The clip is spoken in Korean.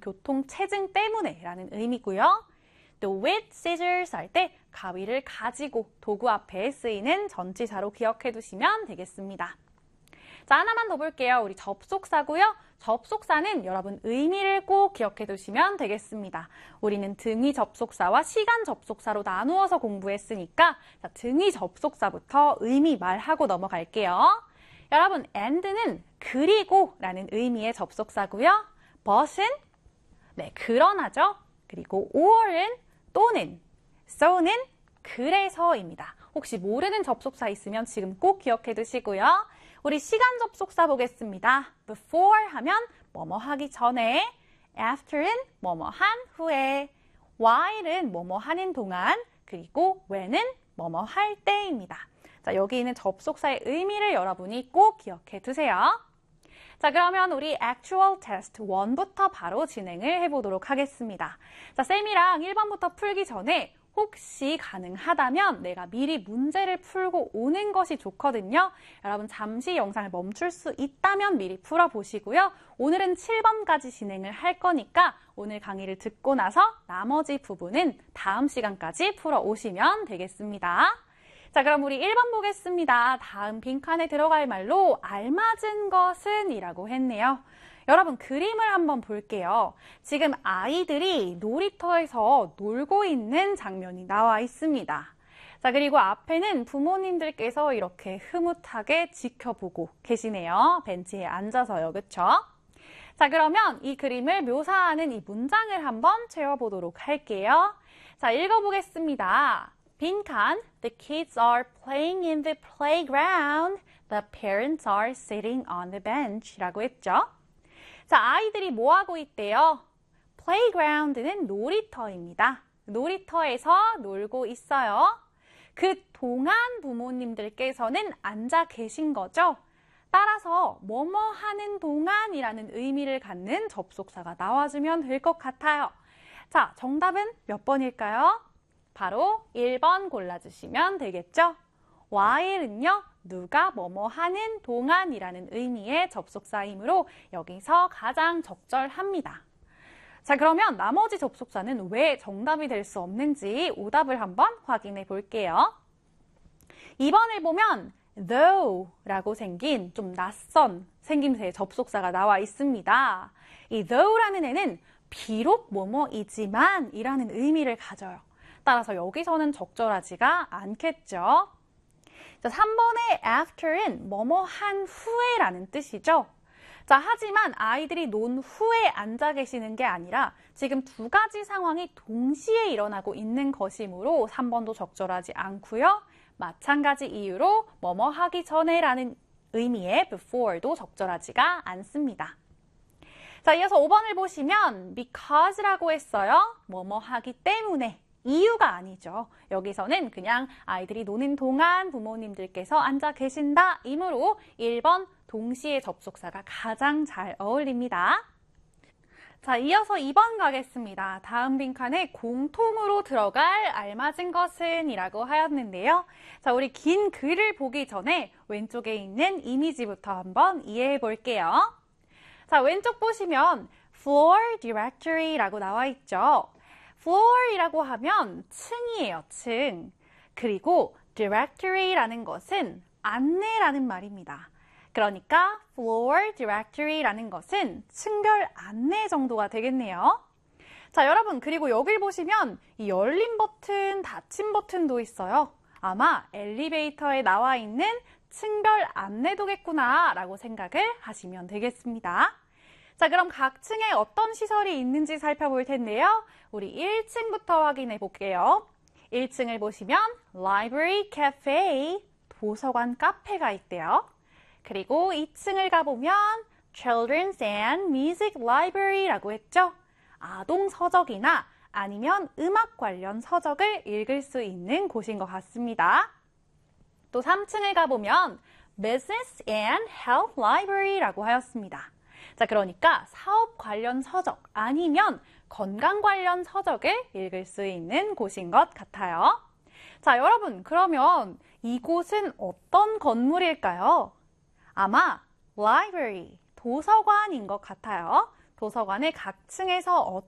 교통체증 때문에 라는 의미고요. 또 with scissors 할 때 가위를 가지고 도구 앞에 쓰이는 전치사로 기억해 두시면 되겠습니다. 자, 하나만 더 볼게요. 우리 접속사고요. 접속사는 여러분 의미를 꼭 기억해 두시면 되겠습니다. 우리는 등위 접속사와 시간 접속사로 나누어서 공부했으니까 자, 등위 접속사부터 의미 말하고 넘어갈게요. 여러분, and는 그리고 라는 의미의 접속사고요. but은 네, 그러나죠. 그리고 or은 또는, so는 그래서입니다. 혹시 모르는 접속사 있으면 지금 꼭 기억해 두시고요. 우리 시간 접속사 보겠습니다. before 하면 뭐뭐 하기 전에, after은 뭐뭐 한 후에, while은 뭐뭐 하는 동안, 그리고 when은 뭐뭐 할 때입니다. 자, 여기 있는 접속사의 의미를 여러분이 꼭 기억해 두세요. 자, 그러면 우리 Actual Test 1부터 바로 진행을 해보도록 하겠습니다. 자, 쌤이랑 1번부터 풀기 전에 혹시 가능하다면 내가 미리 문제를 풀고 오는 것이 좋거든요. 여러분 잠시 영상을 멈출 수 있다면 미리 풀어보시고요. 오늘은 7번까지 진행을 할 거니까 오늘 강의를 듣고 나서 나머지 부분은 다음 시간까지 풀어오시면 되겠습니다. 자, 그럼 우리 1번 보겠습니다. 다음 빈칸에 들어갈 말로 알맞은 것은 이라고 했네요. 여러분 그림을 한번 볼게요. 지금 아이들이 놀이터에서 놀고 있는 장면이 나와 있습니다. 자, 그리고 앞에는 부모님들께서 이렇게 흐뭇하게 지켜보고 계시네요. 벤치에 앉아서요. 그쵸? 자, 그러면 이 그림을 묘사하는 이 문장을 한번 채워보도록 할게요. 자, 읽어보겠습니다. 빈칸, the kids are playing in the playground. The parents are sitting on the bench 라고 했죠. 자, 아이들이 뭐 하고 있대요? playground는 놀이터입니다. 놀이터에서 놀고 있어요. 그 동안 부모님들께서는 앉아 계신 거죠. 따라서 뭐뭐 하는 동안이라는 의미를 갖는 접속사가 나와주면 될 것 같아요. 자, 정답은 몇 번일까요? 바로 1번 골라주시면 되겠죠? while은요, 누가 뭐뭐 하는 동안이라는 의미의 접속사이므로 여기서 가장 적절합니다. 자, 그러면 나머지 접속사는 왜 정답이 될 수 없는지 오답을 한번 확인해 볼게요. 2번을 보면 though 라고 생긴 좀 낯선 생김새의 접속사가 나와 있습니다. 이 though라는 애는 비록 뭐뭐이지만 이라는 의미를 가져요. 따라서 여기서는 적절하지가 않겠죠. 자, 3번의 after은 뭐뭐 한 후에라는 뜻이죠. 자, 하지만 아이들이 논 후에 앉아 계시는 게 아니라 지금 두 가지 상황이 동시에 일어나고 있는 것이므로 3번도 적절하지 않고요. 마찬가지 이유로 뭐뭐 하기 전에라는 의미의 before도 적절하지가 않습니다. 자, 이어서 5번을 보시면 because라고 했어요. 뭐뭐 하기 때문에. 이유가 아니죠. 여기서는 그냥 아이들이 노는 동안 부모님들께서 앉아 계신다 이므로 1번 동시에 접속사가 가장 잘 어울립니다. 자, 이어서 2번 가겠습니다. 다음 빈칸에 공통으로 들어갈 알맞은 것은 이라고 하였는데요. 자, 우리 긴 글을 보기 전에 왼쪽에 있는 이미지부터 한번 이해해 볼게요. 자, 왼쪽 보시면 floor directory라고 나와 있죠. floor이라고 하면 층이에요, 층. 그리고 directory라는 것은 안내라는 말입니다. 그러니까 floor directory라는 것은 층별 안내 정도가 되겠네요. 자, 여러분 그리고 여길 보시면 이 열린 버튼, 닫힌 버튼도 있어요. 아마 엘리베이터에 나와 있는 층별 안내도겠구나 라고 생각을 하시면 되겠습니다. 자, 그럼 각 층에 어떤 시설이 있는지 살펴볼 텐데요. 우리 1층부터 확인해 볼게요. 1층을 보시면 Library Cafe, 도서관 카페가 있대요. 그리고 2층을 가보면 Children's and Music Library라고 했죠. 아동 서적이나 아니면 음악 관련 서적을 읽을 수 있는 곳인 것 같습니다. 또 3층을 가보면 Business and Health Library라고 하였습니다. 자, 그러니까 사업 관련 서적 아니면 건강 관련 서적을 읽을 수 있는 곳인 것 같아요. 자, 여러분 그러면 이곳은 어떤 건물일까요? 아마 library, 도서관인 것 같아요. 도서관의 각 층에서